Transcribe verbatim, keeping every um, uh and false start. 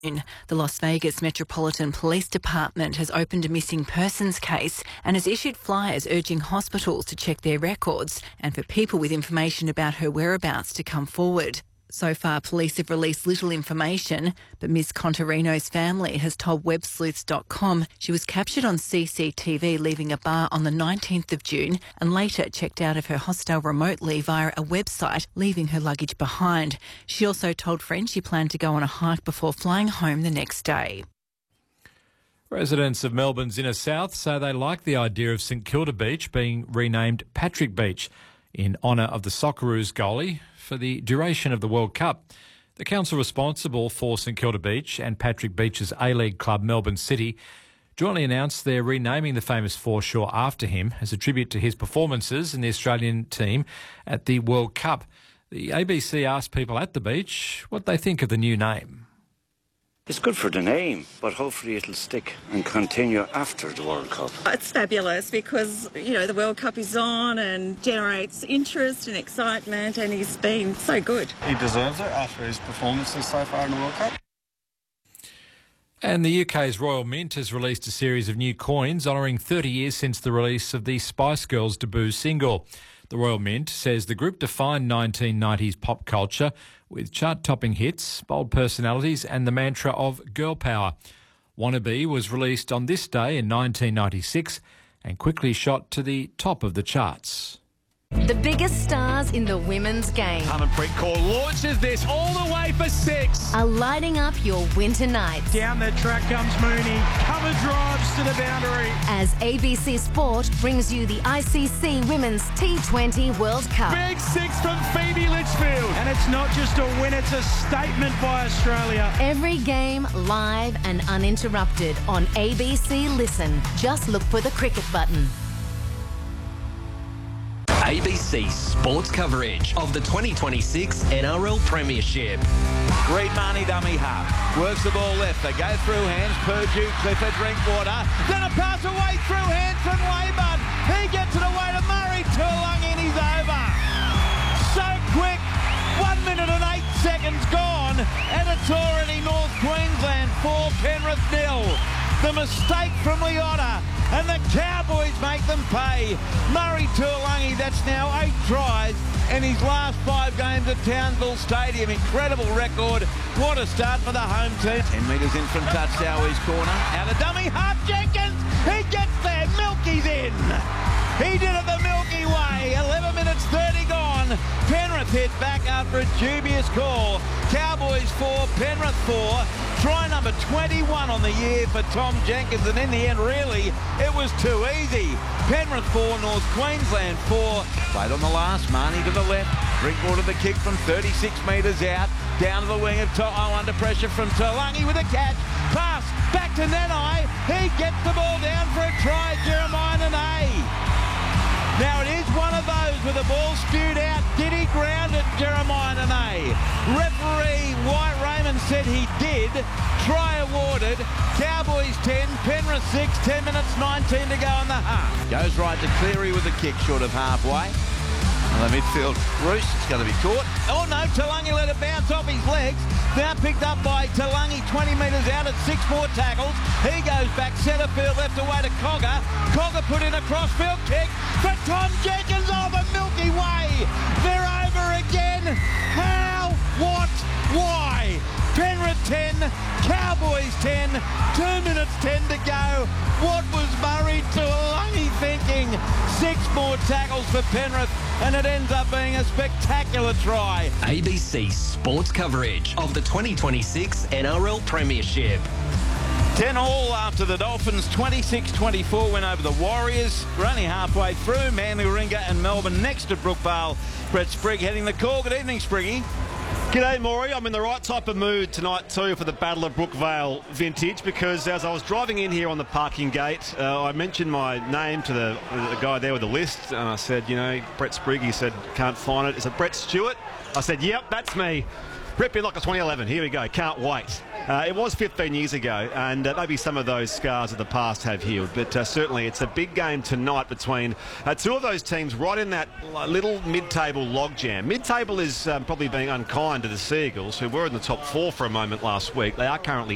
The Las Vegas Metropolitan Police Department has opened a missing persons case and has issued flyers urging hospitals to check their records and for people with information about her whereabouts to come forward. So far, police have released little information, but Miz Contarino's family has told web sleuths dot com she was captured on C C T V leaving a bar on the nineteenth of June and later checked out of her hostel remotely via a website, leaving her luggage behind. She also told friends she planned to go on a hike before flying home the next day. Residents of Melbourne's inner south say they like the idea of St Kilda Beach being renamed Patrick Beach in honour of the Socceroos goalie for the duration of the World Cup. The council responsible for St Kilda Beach and Patrick Beach's A-League club Melbourne City jointly announced they're renaming the famous foreshore after him as a tribute to his performances in the Australian team at the World Cup. The A B C asked people at the beach what they think of the new name. It's good for the name, but hopefully it'll stick and continue after the World Cup. It's fabulous because, you know, the World Cup is on and generates interest and excitement, and he's been so good. He deserves it after his performances so far in the World Cup. And the U K's Royal Mint has released a series of new coins honouring thirty years since the release of the Spice Girls' debut single. The Royal Mint says the group defined nineteen nineties pop culture with chart-topping hits, bold personalities and the mantra of girl power. Wannabe was released on this day in nineteen ninety-six and quickly shot to the top of the charts. The biggest stars in the women's game Harmanpreet Kaur launches this all the way for six. are lighting up your winter nights. Down the track comes Mooney. Cover drives to the boundary. As A B C Sport brings you the I C C Women's T twenty World Cup. Big six from Phoebe Litchfield. And it's not just a win, it's a statement by Australia. Every game live and uninterrupted on A B C Listen. Just look for the cricket button. A B C sports coverage of the twenty twenty-six N R L Premiership. Great Marnie dummy half. Works the ball left. They go through hands. Purdue, Clifford, Drinkwater. Then a pass away through hands from Wayburn. He gets it away to Murray. Tuolungi and he's over. So quick. One minute and eight seconds gone. And it's already North Queensland four, Penrith nil. The mistake from Leota, and the Cowboys make them pay. Murray Tuolungi, that's now eight tries in his last five games at Townsville Stadium. Incredible record. What a start for the home team. Ten metres in from Touchdowi's corner. Out of dummy half, Jenkins. He gets there. Milky's in. He did it the Milky Way. eleven minutes thirty gone. Penrith hit back after a dubious call. Cowboys four, Penrith four. Try number twenty-one on the year for Tom Jenkins, and in the end, really, it was too easy. Penrith four, North Queensland four. Played on the last, Marnie to the left. Drinkwater the kick from thirty-six metres out. Down to the wing of To'o under pressure from Tuolungi with a catch. Pass back to Nanai. He gets the ball down for a try, Jeremiah Nanai. Now it is one of those with the ball spewed out. Did he ground it, Jeremiah Nanai? Referee White Raymond said he did. Try awarded. Cowboys ten, Penrith six, ten minutes nineteen to go in the half. Goes right to Cleary with a kick short of halfway. On the midfield, Roos, it's going to be caught. Oh no, Tuolungi let it bounce off his legs. Now picked up by Tuolungi, twenty metres out at six more tackles. He goes back centre field, left away to Cogger. Cogger put in a crossfield kick for Tom Jenkins. Oh, the Milky Way. They're over again. How? What? Why? Penrith ten, Cowboys ten, two minutes ten to go. What was Murray Tuolungi thinking? Six more tackles for Penrith, and it ends up being a spectacular try. A B C sports coverage of the twenty twenty-six N R L Premiership. ten all after the Dolphins twenty-six twenty-four win over the Warriors. We're only halfway through. Manly Warringah and Melbourne next to Brookvale. Brett Sprigg heading the call. Good evening, Spriggy. G'day, Maury. I'm in the right type of mood tonight too for the Battle of Brookvale Vintage, because as I was driving in here on the parking gate, uh, I mentioned my name to the, the guy there with the list, and I said, you know, Brett Sprigg. He said, can't find it. Is it Brett Stewart? I said, yep, that's me. Rip me like a twenty eleven. Here we go. Can't wait. Uh, it was fifteen years ago, and uh, maybe some of those scars of the past have healed, but uh, certainly it's a big game tonight between uh, two of those teams right in that little mid-table logjam. Mid-table is um, probably being unkind to the Seagulls, who were in the top four for a moment last week. They are currently